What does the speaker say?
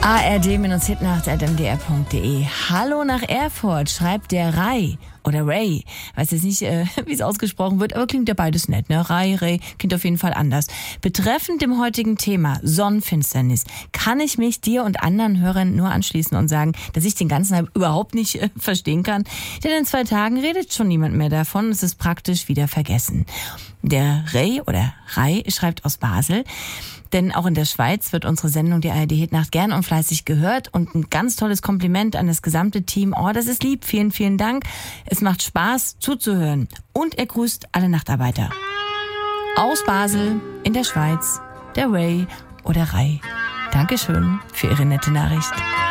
ard-hitnacht@mdr.de. Hallo nach Erfurt, schreibt der Ray. Oder Ray. Weiß jetzt nicht, wie es ausgesprochen wird, aber klingt ja beides nett, ne? Ray, klingt auf jeden Fall anders. Betreffend dem heutigen Thema Sonnenfinsternis kann ich mich dir und anderen Hörern nur anschließen und sagen, dass ich den ganzen Hype überhaupt nicht verstehen kann. Denn in 2 Tagen redet schon niemand mehr davon. Es ist praktisch wieder vergessen. Der Ray schreibt aus Basel. Denn auch in der Schweiz wird unsere Sendung, die ARD-Hitnacht, gern und fleißig gehört. Und ein ganz tolles Kompliment an das gesamte Team. Oh, das ist lieb. Vielen, vielen Dank. Es macht Spaß zuzuhören. Und er grüßt alle Nachtarbeiter. Aus Basel, in der Schweiz, der Ray. Dankeschön für Ihre nette Nachricht.